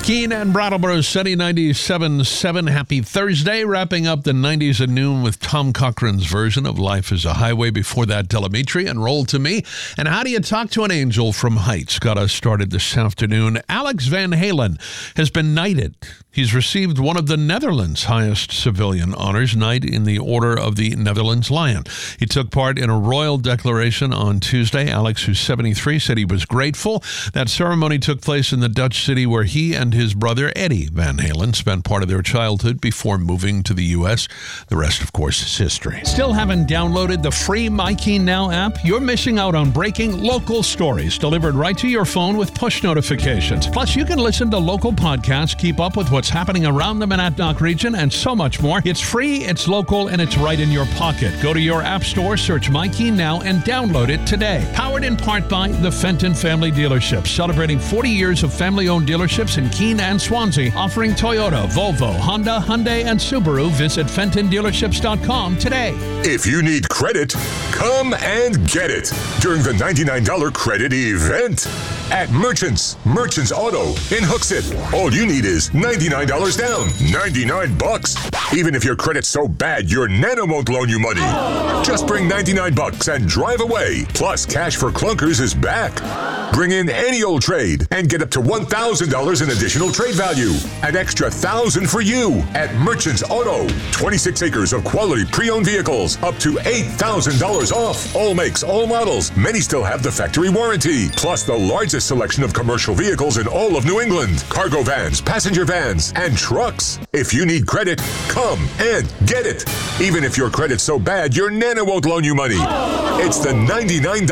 Keene and Brattleboro City 97.7. Happy Thursday. Wrapping up the 90s at noon with Tom Cochran's version of Life is a Highway. Before that, Delamitri and Roll to Me. And How Do You Talk to an Angel from Heights got us started this afternoon. Alex Van Halen has been knighted. He's received one of the Netherlands' highest civilian honors, Knight in the Order of the Netherlands Lion. He took part in a royal declaration on Tuesday. Alex, who's 73, said he was grateful. That ceremony took place in the Dutch city where he and his brother Eddie Van Halen spent part of their childhood before moving to the U.S. The rest, of course, is history. Still haven't downloaded the free MyKeene Now app? You're missing out on breaking local stories delivered right to your phone with push notifications. Plus, you can listen to local podcasts, keep up with what's happening around the Monadnock region, and so much more. It's free, it's local, and it's right in your pocket. Go to your app store, search MyKeene Now, and download it today. Powered in part by the Fenton Family Dealerships, celebrating 40 years of family-owned dealerships in Keene and Swansea, offering Toyota, Volvo, Honda, Hyundai, and Subaru. Visit FentonDealerships.com today. If you need credit, come and get it during the $99 credit event at Merchants Auto in Hooksett. All you need is $99 down, $99. Even if your credit's so bad, your Nana won't loan you money. Just bring $99 and drive away. Plus, Cash for Clunkers is back. Bring in any old trade and get up to $1,000 in additional trade value. An extra $1,000 for you at Merchants Auto. 26 acres of quality pre-owned vehicles, up to $8,000 off. All makes, all models. Many still have the factory warranty. Plus the largest selection of commercial vehicles in all of New England. Cargo vans, passenger vans, and trucks. If you need credit, come and get it. Even if your credit's so bad, your Nana won't loan you money. It's the $99